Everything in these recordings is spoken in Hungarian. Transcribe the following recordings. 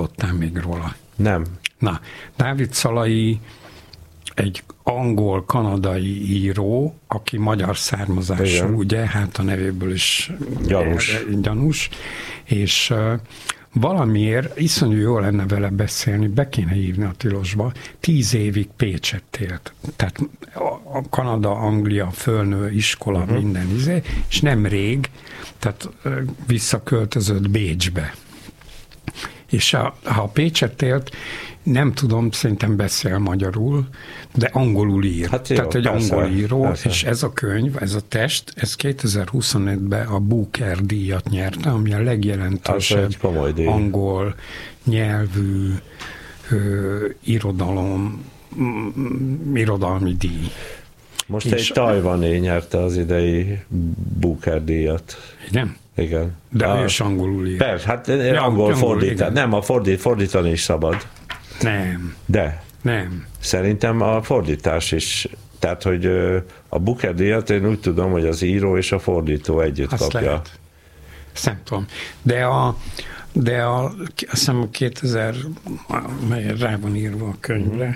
hallottál még róla? Nem. Na, Dávid Szalai egy angol-kanadai író, aki magyar származású, igen, ugye, hát a nevéből is gyanús, és valamiért iszonyú jó lenne vele beszélni, be kéne hívni a tilosba, 10 évig Pécsett élt. Tehát a Kanada, Anglia, fölnő iskola, minden és nem rég, tehát visszaköltözött Bécsbe. És ha Pécsett élt, nem tudom, szerintem beszél magyarul, de angolul ír. Hát jó, tehát egy persze, angol író, persze. És ez a könyv, ez a test, ez 2025-ben a Booker díjat nyerte, ami a legjelentősebb angol nyelvű irodalmi díj. Most és egy tajvani nyerte az idei Booker díjat. Igen? Igen. De ő is angolul ír. Persze, hát angol fordítani. Nem, fordítani is szabad. Nem. De? Nem. Szerintem a fordítás is, tehát, hogy a Booker díjat én úgy tudom, hogy az író és a fordító együtt azt kapja. Lehet. Ezt nem tudom. De azt hiszem 2000, mely rá van írva a könyvre,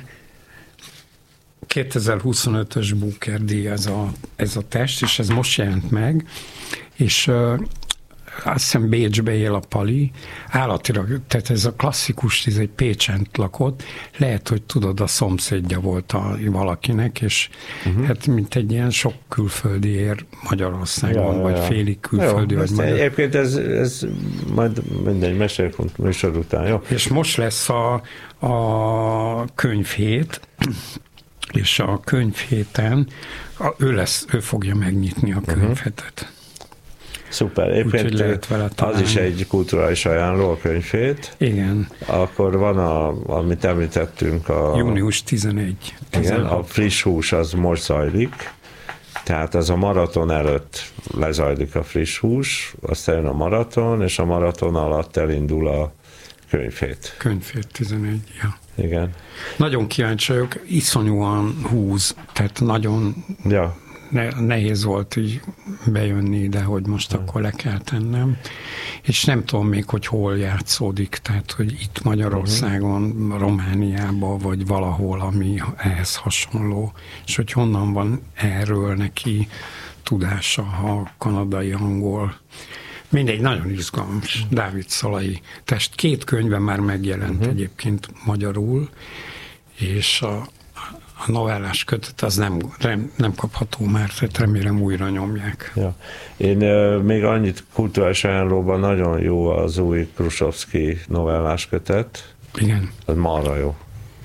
2025-ös Booker díj ez a test, és ez most jelent meg, és azt hiszem Bécsbe él a Pali, állatilag, tehát ez a klasszikus, ez egy Pécsen lakott, lehet, hogy tudod, a szomszédja volt valakinek, és hát mint egy ilyen sok külföldi ér Magyarországon, vagy félig külföldi, jó, vagy magyar. Egyébként ez majd mindegy, mesélünk műsor után, jó? És most lesz a könyvhét, és a könyvhéten ő fogja megnyitni a könyvhetet. Szuper, egyébként az is egy kulturális ajánló, a könyvhét. Igen. Akkor van amit említettünk, június 11. Igen, a friss hús az most zajlik, tehát az a maraton előtt lezajlik a friss hús, aztán jön a maraton, és a maraton alatt elindul a könyvhét. Könyvhét 11, ja. Igen. Nagyon kíváncsi vagyok, iszonyúan húz, tehát nagyon nehéz volt így bejönni ide, hogy most akkor le kell tennem, és nem tudom még, hogy hol játszódik, tehát, hogy itt Magyarországon, Romániában, vagy valahol, ami ehhez hasonló, és hogy honnan van erről neki tudása, ha kanadai, angol. Mindegy, nagyon izgalmas. Dávid Szalai test. 2 könyve már megjelent egyébként magyarul, és a novellás kötet az nem kapható már, tehát remélem újra nyomják. Ja. Én még annyit kulturális ajánlóban nagyon jó az új Krusovszky novellás kötet. Igen. Az marra jó.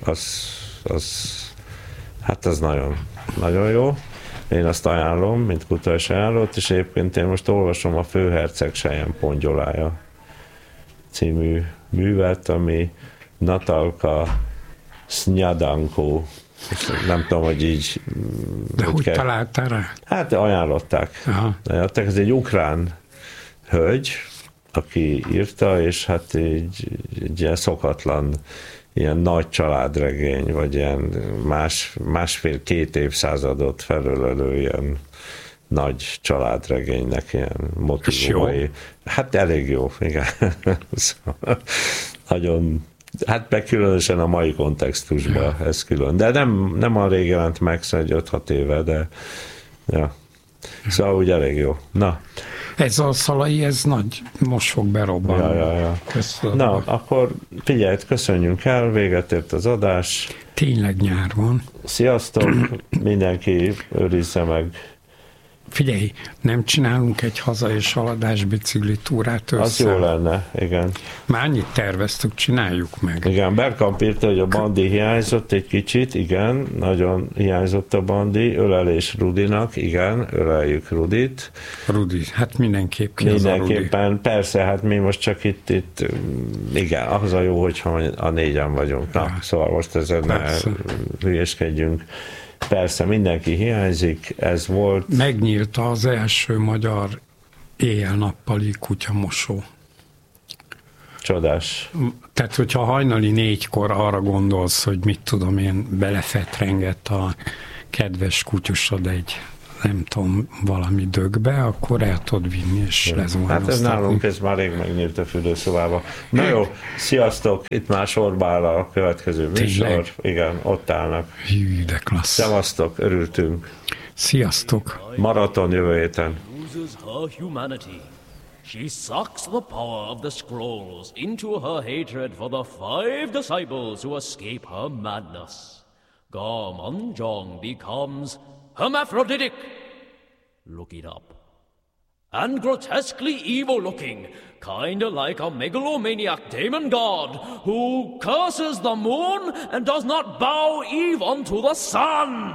Hát az nagyon, nagyon jó. Én azt ajánlom, mint kulturális ajánlót, és egyébként én most olvasom a Főherceg Sejem Pongyolája című művet, ami Natalka Snyadanko. Nem tudom, hogy így... De hogy találtál rá? Hát ajánlották. Ez egy ukrán hölgy, aki írta, és hát így ilyen szokatlan, ilyen nagy családregény, vagy ilyen másfél-két évszázadot felölelő ilyen nagy családregénynek ilyen motivumai. Hát elég jó, igen. Nagyon... Hát különösen a mai kontextusban ez külön. De nem a rég jelent meg, 5-6 éve, de szóval úgy elég jó. Na. Ez a Szalai, ez nagy, most fog berobbanni. Ja. Na, akkor figyelj, köszönjünk el, véget ért az adás. Tényleg nyár van. Sziasztok, mindenki őrizze meg. Figyelj, nem csinálunk egy haza- és haladás bicikli túrát össze? Az jó lenne, igen. Már annyit terveztük, csináljuk meg. Igen, Berkamp írta, hogy a bandi hiányzott egy kicsit, igen, nagyon hiányzott a bandi, ölelés Rudinak, igen, öleljük Rudit. Rudi, hát mindenképp ki mindenképpen, Rudi. Persze, hát mi most csak itt igen, az a jó, hogyha a 4-en vagyunk. Na, szóval most ezen ne hülyeskedjünk. Persze, mindenki hiányzik, ez volt. Megnyílt az első magyar éjjel-nappali kutyamosó. Csodás. Tehát, hogyha hajnali 4-kor arra gondolsz, hogy mit tudom én, belefetrengett a kedves kutyusod egy nem tudom, valami dögbe, akkor el tudod vinni és lezuhanyoztatni. Hát ez nálunk ez már rég megnyílt a fürdőszobába. Na jó, sziasztok, itt már sorba áll a következő műsor. Igen, ott állnak. Hű, de klassz. Szevasztok, örültünk. Sziasztok. Maraton jövő héten. She sucks the power of the scrolls into her hatred for the 5 disciples who escape her madness. Ga-Man-Jong becomes hermaphroditic. Look it up. And grotesquely evil-looking, kinda like a megalomaniac demon god who curses the moon and does not bow even to the sun.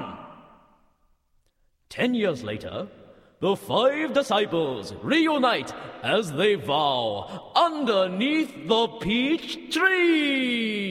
10 years later, the 5 disciples reunite as they vow underneath the peach tree.